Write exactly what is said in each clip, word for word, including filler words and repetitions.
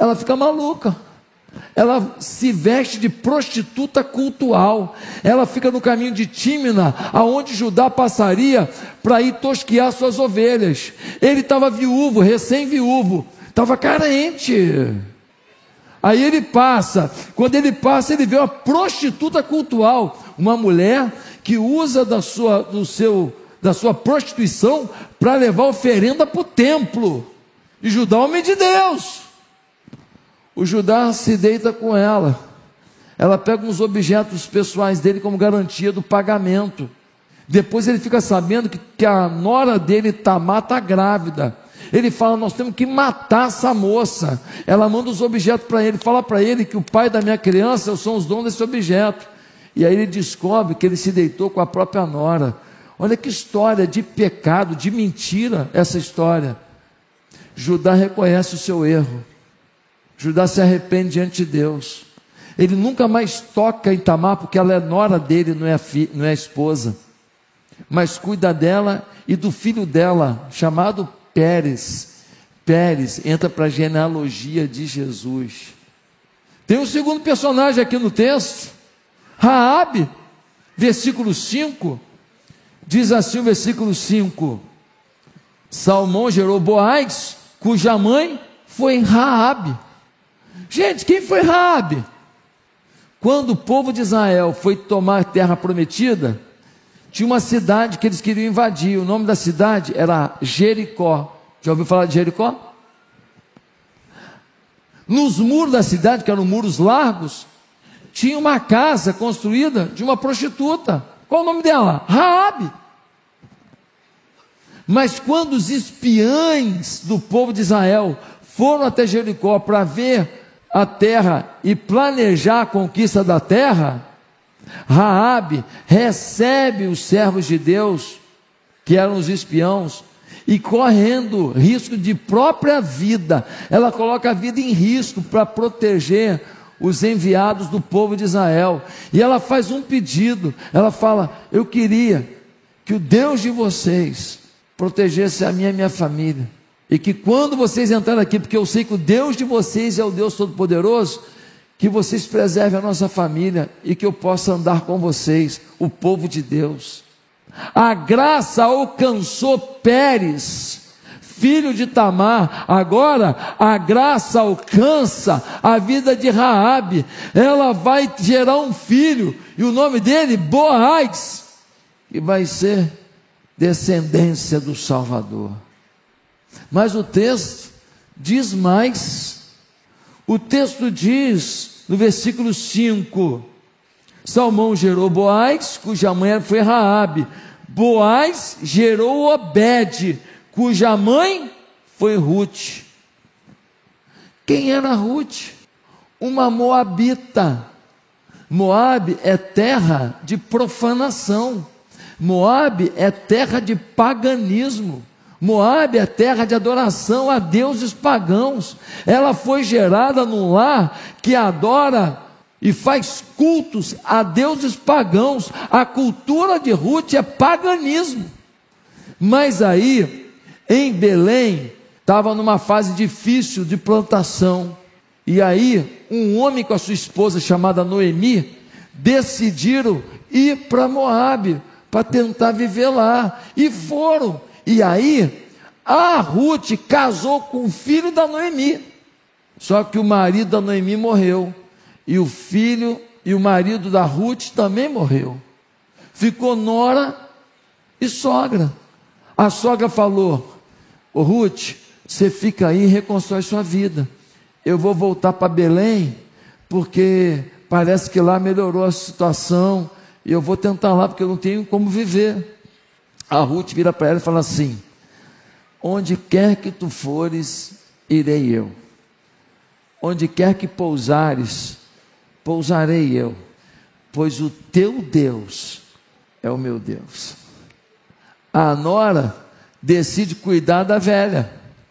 ela fica maluca. Ela se veste de prostituta cultual. Ela fica no caminho de Tímina, aonde Judá passaria para ir tosquear suas ovelhas. Ele estava viúvo, recém-viúvo, estava carente. Aí ele passa, quando ele passa, ele vê uma prostituta cultual, uma mulher que usa da sua, do seu, da sua prostituição para levar oferenda para o templo. E Judá é homem de Deus. O Judá se deita com ela. Ela pega uns objetos pessoais dele como garantia do pagamento. Depois ele fica sabendo que, que a nora dele, Tamar, está grávida. Ele fala: nós temos que matar essa moça. Ela manda os objetos para ele, fala para ele que o pai da minha criança são os donos desse objeto. E aí ele descobre que ele se deitou com a própria nora. Olha que história de pecado, de mentira essa história. Judá reconhece o seu erro. Judá se arrepende diante de Deus. Ele nunca mais toca em Tamar, porque ela é nora dele, não é, a fi, não é a esposa. Mas cuida dela e do filho dela, chamado Pérez. Pérez entra para a genealogia de Jesus. Tem um segundo personagem aqui no texto, Raabe, versículo cinco. Diz assim o versículo cinco: Salmão gerou Boaz, cuja mãe foi Raabe. Gente, quem foi Raabe? Quando o povo de Israel foi tomar a terra prometida, tinha uma cidade que eles queriam invadir. O nome da cidade era Jericó. Já ouviu falar de Jericó? Nos muros da cidade, que eram muros largos, tinha uma casa construída de uma prostituta. Qual o nome dela? Raabe. Mas quando os espiãs do povo de Israel foram até Jericó para ver a terra e planejar a conquista da terra, Raabe recebe os servos de Deus, que eram os espiãos, e correndo risco de própria vida, ela coloca a vida em risco para proteger os enviados do povo de Israel. E ela faz um pedido, ela fala: eu queria que o Deus de vocês protegesse a minha e a minha família, e que quando vocês entrarem aqui, porque eu sei que o Deus de vocês é o Deus Todo-Poderoso, que vocês preservem a nossa família, e que eu possa andar com vocês, o povo de Deus. A graça alcançou Pérez, filho de Tamar. Agora a graça alcança a vida de Raabe. Ela vai gerar um filho, e o nome dele, Boaz, que vai ser descendência do Salvador. Mas o texto diz mais. O texto diz no versículo cinco: Salmão gerou Boaz, cuja mãe foi Raabe. Boaz gerou Obed, cuja mãe foi Ruth. Quem era Ruth? Uma moabita. Moabe é terra de profanação. Moabe é terra de paganismo. Moabe é terra de adoração a deuses pagãos. Ela foi gerada num lar que adora e faz cultos a deuses pagãos. A cultura de Ruth é paganismo. Mas aí, em Belém, estava numa fase difícil de plantação. E aí, um homem com a sua esposa, chamada Noemi, decidiram ir para Moabe, para tentar viver lá. E foram. E aí, a Ruth casou com o filho da Noemi. Só que o marido da Noemi morreu. E o filho e o marido da Ruth também morreu. Ficou nora e sogra. A sogra falou: ô Ruth, você fica aí e reconstrói sua vida. Eu vou voltar para Belém, porque parece que lá melhorou a situação, e eu vou tentar lá, porque eu não tenho como viver. A Ruth vira para ela e fala assim: onde quer que tu fores, irei eu. Onde quer que pousares, pousarei eu, pois o teu Deus é o meu Deus. A nora decide cuidar da velha.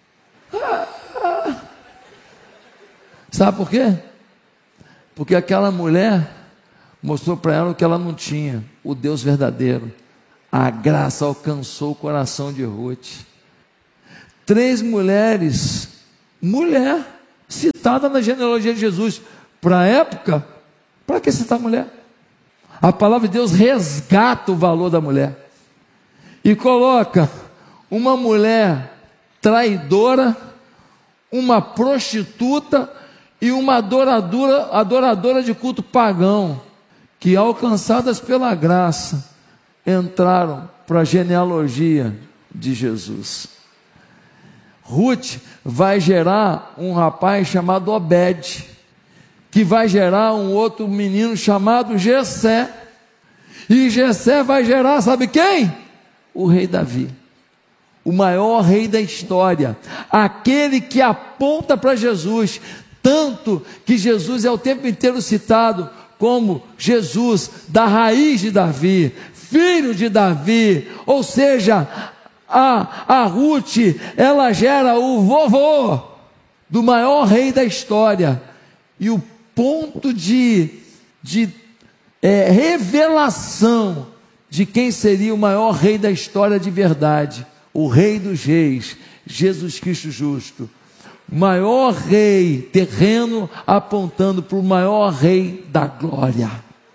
Sabe por quê? Porque aquela mulher mostrou para ela o que ela não tinha, o Deus verdadeiro. A graça alcançou o coração de Ruth. Três mulheres, mulher, citada na genealogia de Jesus. Para a época, para que citar a mulher? A palavra de Deus resgata o valor da mulher e coloca uma mulher traidora, uma prostituta e uma adoradora, adoradora de culto pagão, que, alcançadas pela graça, entraram para a genealogia de Jesus. Ruth vai gerar um rapaz chamado Obed, que vai gerar um outro menino chamado Jessé, e Jessé vai gerar, sabe quem? O rei Davi, o maior rei da história, aquele que aponta para Jesus, tanto que Jesus é o tempo inteiro citado como Jesus da raiz de Davi, filho de Davi, ou seja, a, a Ruth, ela gera o vovô do maior rei da história, e o ponto de, de é, revelação de quem seria o maior rei da história de verdade, o rei dos reis, Jesus Cristo justo, maior rei terreno, apontando para o maior rei da glória.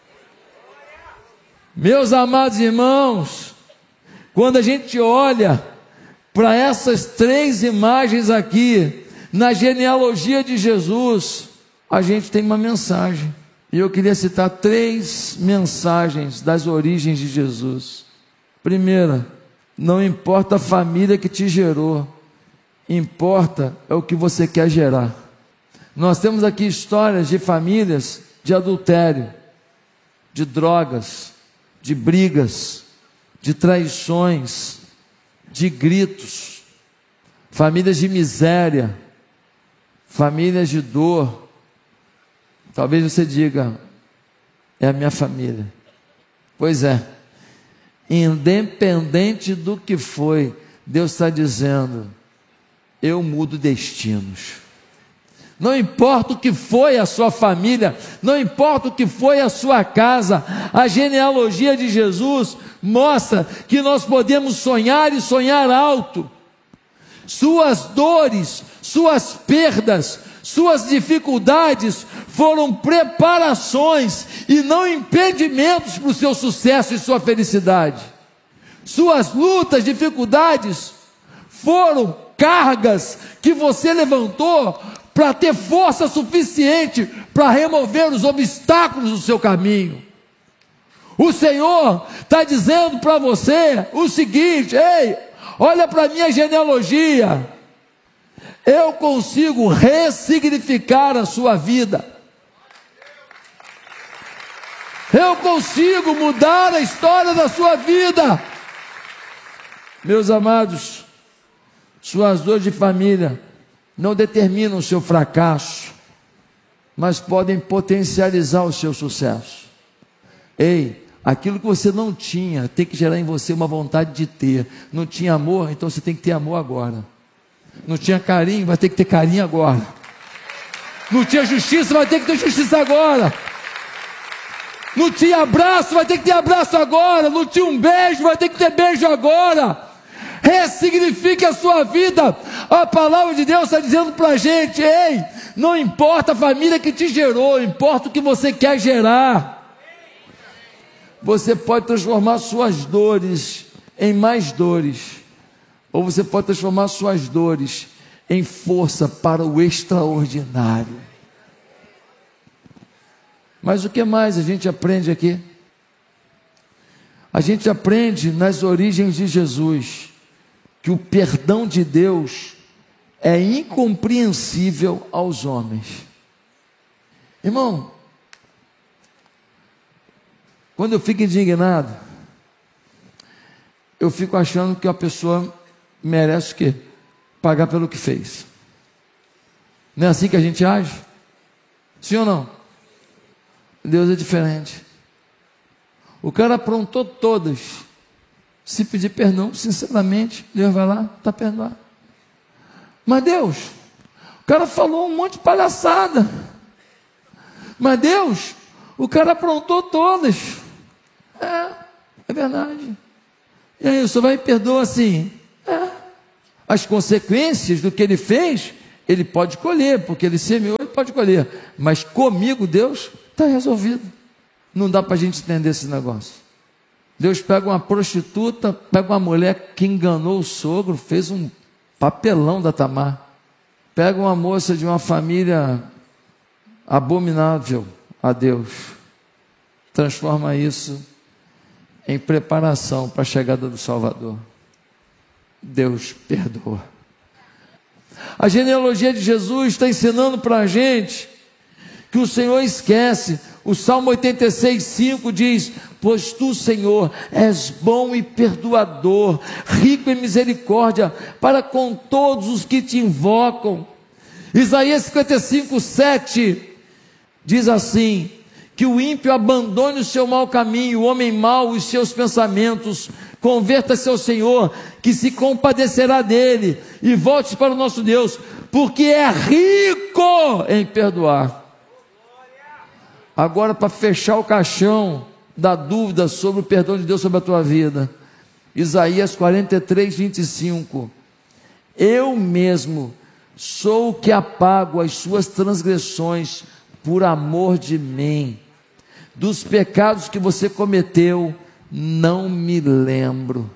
Meus amados irmãos, quando a gente olha para essas três imagens aqui, na genealogia de Jesus, a gente tem uma mensagem, e eu queria citar três mensagens das origens de Jesus. Primeira, não importa a família que te gerou, importa é o que você quer gerar. Nós temos aqui histórias de famílias de adultério, de drogas, de brigas, de traições, de gritos, famílias de miséria, famílias de dor. Talvez você diga, é a minha família. Pois é, independente do que foi, Deus está dizendo, eu mudo destinos. Não importa o que foi a sua família, não importa o que foi a sua casa, a genealogia de Jesus mostra que nós podemos sonhar e sonhar alto. Suas dores, suas perdas, suas dificuldades foram preparações e não impedimentos para o seu sucesso e sua felicidade. Suas lutas, dificuldades foram cargas que você levantou para ter força suficiente para remover os obstáculos do seu caminho. O Senhor está dizendo para você o seguinte: ei, olha para a minha genealogia, eu consigo ressignificar a sua vida, eu consigo mudar a história da sua vida. Meus amados, suas dores de família não determinam o seu fracasso, mas podem potencializar o seu sucesso. Ei, aquilo que você não tinha, tem que gerar em você uma vontade de ter. Não tinha amor, então você tem que ter amor agora. Não tinha carinho, vai ter que ter carinho agora. Não tinha justiça, vai ter que ter justiça agora. Não tinha abraço, vai ter que ter abraço agora. Não tinha um beijo, vai ter que ter beijo agora. Ressignifique a sua vida. A palavra de Deus está dizendo para a gente: ei, não importa a família que te gerou, importa o que você quer gerar. Você pode transformar suas dores em mais dores, ou você pode transformar suas dores em força para o extraordinário. Mas o que mais a gente aprende aqui? A gente aprende nas origens de Jesus que o perdão de Deus é incompreensível aos homens. Irmão, quando eu fico indignado, eu fico achando que a pessoa merece o quê? Pagar pelo que fez. Não é assim que a gente age? Sim ou não? Deus é diferente. O cara aprontou todas. Se pedir perdão, sinceramente, Deus vai lá, está perdoado. Mas Deus, o cara falou um monte de palhaçada. Mas Deus, o cara aprontou todas. É, é verdade. E aí, o senhor vai e perdoa assim? É. As consequências do que ele fez, ele pode colher, porque ele semeou, ele pode colher, mas comigo, Deus, está resolvido. Não dá para a gente entender esse negócio. Deus pega uma prostituta, pega uma mulher que enganou o sogro, fez um papelão da Tamar, pega uma moça de uma família abominável a Deus, transforma isso em preparação para a chegada do Salvador. Deus perdoa. A genealogia de Jesus está ensinando para a gente que o Senhor esquece. O Salmo oitenta e seis, cinco diz: pois tu, Senhor, és bom e perdoador, rico em misericórdia para com todos os que te invocam. Isaías cinquenta e cinco, sete diz assim: que o ímpio abandone o seu mau caminho, o homem mau os seus pensamentos, converta-se ao Senhor, que se compadecerá dele, e volte para o nosso Deus, porque é rico em perdoar. Agora, para fechar o caixão da dúvida sobre o perdão de Deus sobre a tua vida, Isaías quarenta e três, vinte e cinco: eu mesmo sou o que apago as suas transgressões por amor de mim, dos pecados que você cometeu não me lembro.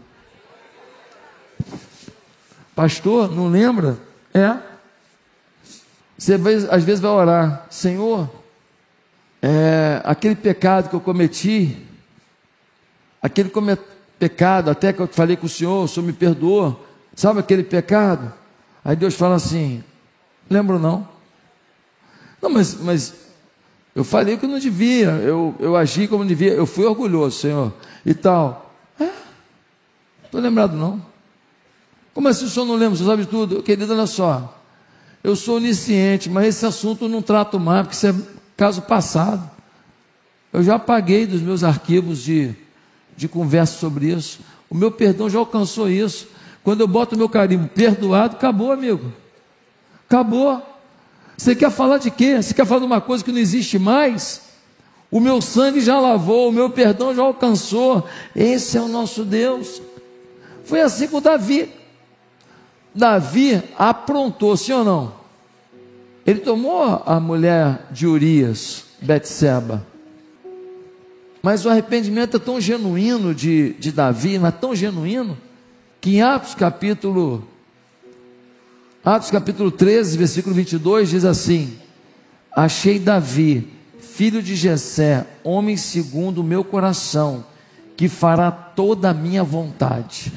Pastor, não lembra? É. Você vai, às vezes vai orar: Senhor, é, aquele pecado que eu cometi, aquele come, pecado até que eu falei com o Senhor, o Senhor me perdoou, sabe aquele pecado? Aí Deus fala assim: lembro não. Não, mas, mas eu falei que eu não devia, eu, eu agi como não devia, eu fui orgulhoso, Senhor, e tal. É, não estou lembrado não. Como assim o Senhor não lembra? Você sabe de tudo? Querido, olha só, eu sou onisciente, mas esse assunto eu não trato mais, porque isso é caso passado. Eu já apaguei dos meus arquivos de, de conversa sobre isso. O meu perdão já alcançou isso. Quando eu boto o meu carimbo perdoado, acabou, amigo. Acabou. Você quer falar de quê? Você quer falar de uma coisa que não existe mais? O meu sangue já lavou, o meu perdão já alcançou. Esse é o nosso Deus. Foi assim com Davi. Davi aprontou, sim ou não? Ele tomou a mulher de Urias, Betseba. Mas o arrependimento é tão genuíno de, de Davi, mas tão genuíno, que em Atos capítulo, Atos capítulo treze, versículo vinte e dois, diz assim: achei Davi, filho de Jessé, homem segundo o meu coração, que fará toda a minha vontade.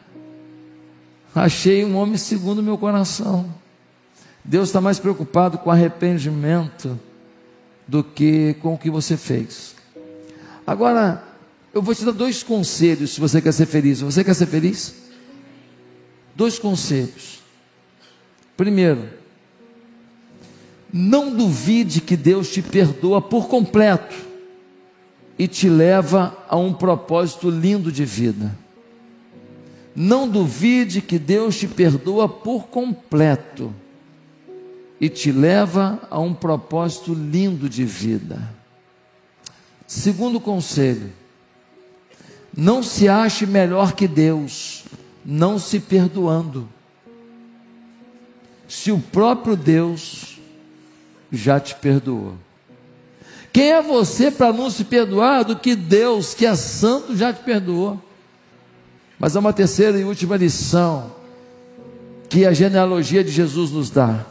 Achei um homem segundo o meu coração. Deus está mais preocupado com arrependimento do que com o que você fez. Agora, eu vou te dar dois conselhos se você quer ser feliz. Você quer ser feliz? Dois conselhos. Primeiro, não duvide que Deus te perdoa por completo e te leva a um propósito lindo de vida. Não duvide que Deus te perdoa por completo e te leva a um propósito lindo de vida. Segundo conselho: não se ache melhor que Deus, não se perdoando, se o próprio Deus já te perdoou. Quem é você para não se perdoar do que Deus, que é santo, já te perdoou? Mas há uma terceira e última lição que a genealogia de Jesus nos dá.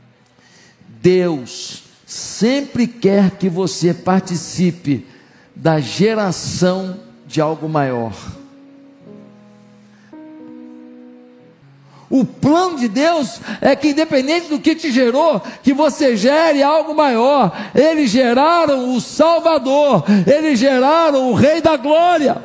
Deus sempre quer que você participe da geração de algo maior. O plano de Deus é que, independente do que te gerou, que você gere algo maior. Eles geraram o Salvador, eles geraram o Rei da Glória.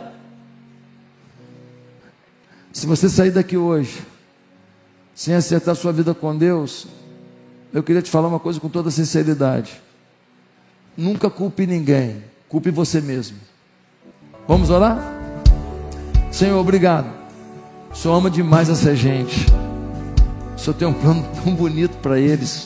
Se você sair daqui hoje sem acertar sua vida com Deus, eu queria te falar uma coisa com toda sinceridade: nunca culpe ninguém, culpe você mesmo. Vamos orar? Senhor, obrigado. O Senhor ama demais essa gente. O Senhor tem um plano tão bonito para eles.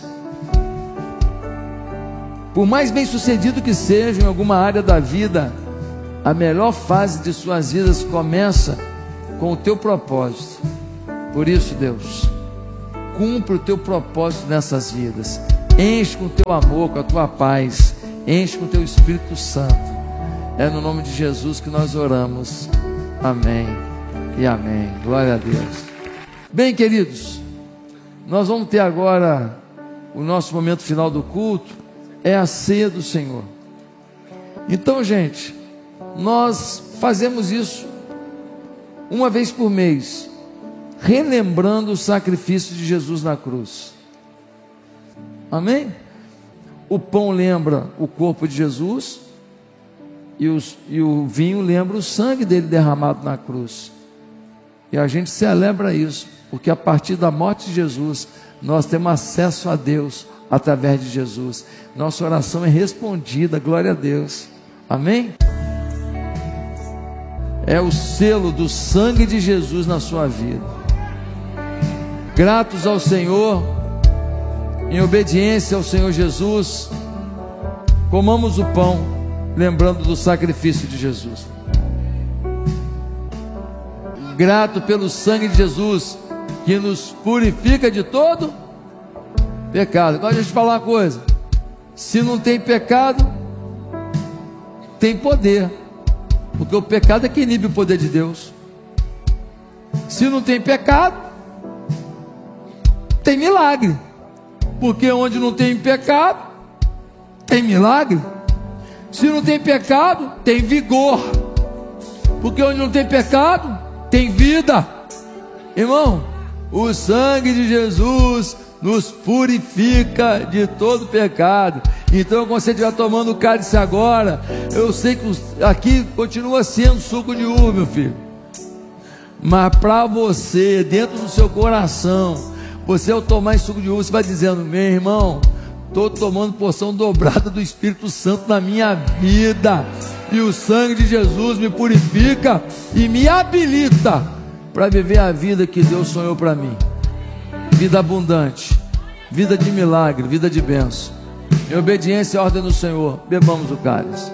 Por mais bem sucedido que sejam em alguma área da vida, a melhor fase de suas vidas começa com o teu propósito. Por isso, Deus, cumpre o teu propósito nessas vidas. Enche com o teu amor, com a tua paz. Enche com o teu Espírito Santo. É no nome de Jesus que nós oramos. Amém e amém. Glória a Deus. Bem, queridos, nós vamos ter agora o nosso momento final do culto. É a ceia do Senhor. Então, gente, nós fazemos isso uma vez por mês, relembrando o sacrifício de Jesus na cruz. Amém? O pão lembra o corpo de Jesus e, os, e o vinho lembra o sangue dele derramado na cruz. E a gente celebra isso, porque a partir da morte de Jesus, nós temos acesso a Deus através de Jesus. Nossa oração é respondida, glória a Deus. Amém? É o selo do sangue de Jesus na sua vida. Gratos ao Senhor, em obediência ao Senhor Jesus, comamos o pão, lembrando do sacrifício de Jesus. Grato pelo sangue de Jesus, que nos purifica de todo pecado. Agora deixa eu te falar uma coisa: se não tem pecado, tem poder, porque o pecado é que inibe o poder de Deus. Se não tem pecado, tem milagre, porque onde não tem pecado, tem milagre. Se não tem pecado, tem vigor, porque onde não tem pecado, tem vida. Irmão, o sangue de Jesus nos purifica de todo pecado. Então, quando você estiver tomando o cálice agora, eu sei que aqui continua sendo suco de uva, meu filho, mas para você, dentro do seu coração, você ao tomar esse suco de uva, você vai dizendo: meu irmão, estou tomando porção dobrada do Espírito Santo na minha vida, e o sangue de Jesus me purifica e me habilita para viver a vida que Deus sonhou para mim. Vida abundante, vida de milagre, vida de bênção. Em obediência à ordem do Senhor, bebamos o cálice.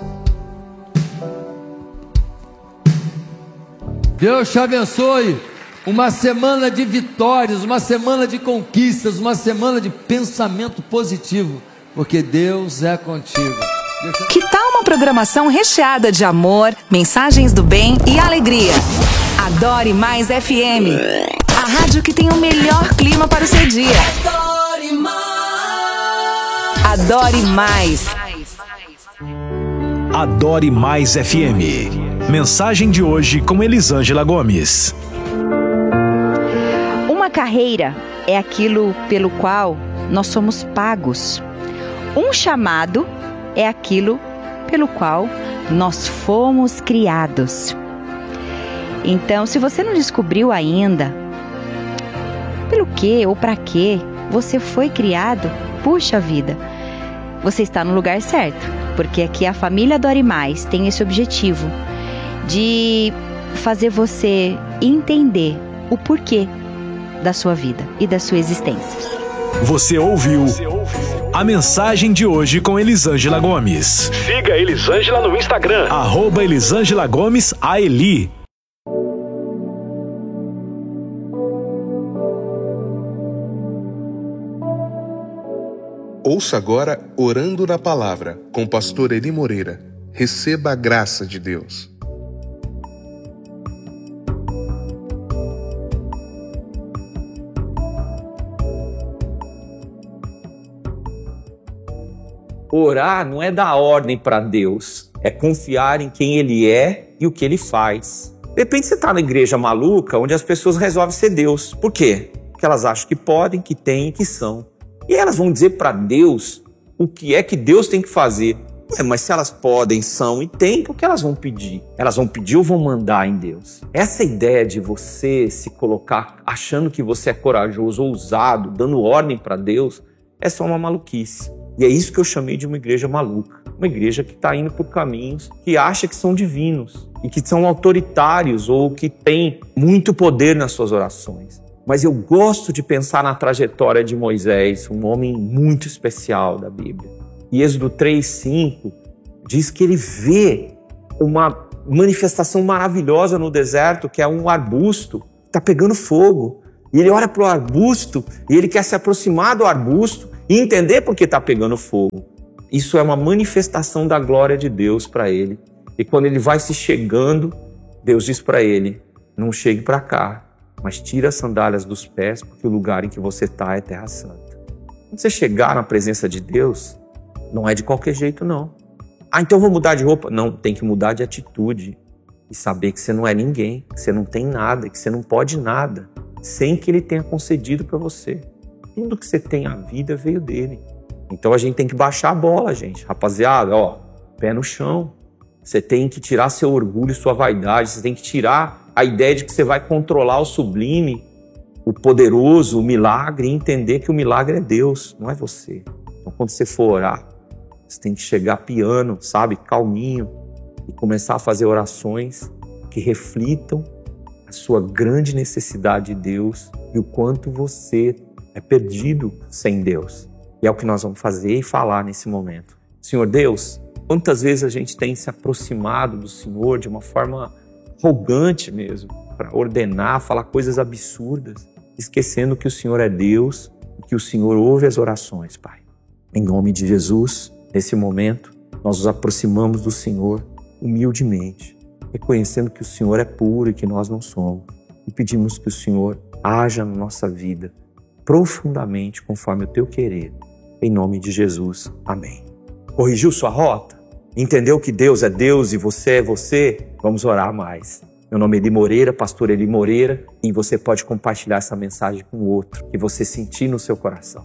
Deus te abençoe. Uma semana de vitórias, uma semana de conquistas, uma semana de pensamento positivo, porque Deus é contigo. Deus te... Que tal uma programação recheada de amor, mensagens do bem e alegria? Adore Mais F M, a rádio que tem o melhor clima para o seu dia. Adore Mais. Adore Mais. Adore Mais F M. Mensagem de hoje com Elisângela Gomes. Uma carreira é aquilo pelo qual nós somos pagos. Um chamado é aquilo pelo qual nós fomos criados. Então, se você não descobriu ainda pelo que ou para que você foi criado, puxa vida, você está no lugar certo, porque aqui a família Adore Mais tem esse objetivo de fazer você entender o porquê da sua vida e da sua existência. Você ouviu a mensagem de hoje com Elisângela Gomes. Siga Elisângela no Instagram, arroba Elisângela Gomes A Eli. Ouça agora Orando na Palavra, com o pastor Eli Moreira. Receba a graça de Deus. Orar não é dar ordem para Deus, é confiar em quem Ele é e o que Ele faz. De repente você está na igreja maluca, onde as pessoas resolvem ser Deus. Por quê? Porque elas acham que podem, que têm e que são. E elas vão dizer para Deus o que é que Deus tem que fazer. Ué, mas se elas podem, são e têm, por que elas vão pedir? Elas vão pedir ou vão mandar em Deus? Essa ideia de você se colocar achando que você é corajoso, ousado, dando ordem para Deus, é só uma maluquice. E é isso que eu chamei de uma igreja maluca. Uma igreja que está indo por caminhos que acha que são divinos e que são autoritários ou que tem muito poder nas suas orações. Mas eu gosto de pensar na trajetória de Moisés, um homem muito especial da Bíblia. E Êxodo três, cinco diz que ele vê uma manifestação maravilhosa no deserto, que é um arbusto que está pegando fogo. E ele olha para o arbusto e ele quer se aproximar do arbusto e entender por que está pegando fogo. Isso é uma manifestação da glória de Deus para ele. E quando ele vai se chegando, Deus diz para ele, não chegue para cá, mas tira as sandálias dos pés, porque o lugar em que você está é terra santa. Quando você chegar na presença de Deus, não é de qualquer jeito não. Ah, então vou mudar de roupa? Não, tem que mudar de atitude. E saber que você não é ninguém, que você não tem nada, que você não pode nada, sem que ele tenha concedido para você. Tudo que você tem a vida veio dele. Então a gente tem que baixar a bola, gente. Rapaziada, ó, pé no chão. Você tem que tirar seu orgulho, sua vaidade. Você tem que tirar a ideia de que você vai controlar o sublime, o poderoso, o milagre, e entender que o milagre é Deus, não é você. Então quando você for orar, você tem que chegar piano, sabe, calminho, e começar a fazer orações que reflitam a sua grande necessidade de Deus e o quanto você é perdido sem Deus. E é o que nós vamos fazer e falar nesse momento. Senhor Deus, quantas vezes a gente tem se aproximado do Senhor de uma forma arrogante mesmo, para ordenar, falar coisas absurdas, esquecendo que o Senhor é Deus e que o Senhor ouve as orações, Pai. Em nome de Jesus, nesse momento, nós nos aproximamos do Senhor humildemente, reconhecendo que o Senhor é puro e que nós não somos, e pedimos que o Senhor haja na nossa vida profundamente conforme o teu querer. Em nome de Jesus. Amém. Corrigiu sua rota? Entendeu que Deus é Deus e você é você? Vamos orar mais. Meu nome é Eli Moreira, pastor Eli Moreira, e você pode compartilhar essa mensagem com o outro que você sentir no seu coração.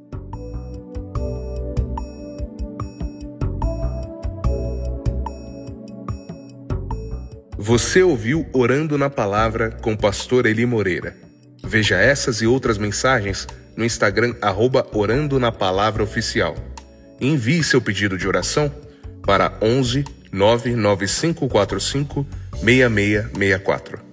Você ouviu Orando na Palavra com o pastor Eli Moreira. Veja essas e outras mensagens no Instagram, arroba Orando na Palavra Oficial. Envie seu pedido de oração para onze, nove nove cinco quatro cinco, seis seis seis quatro.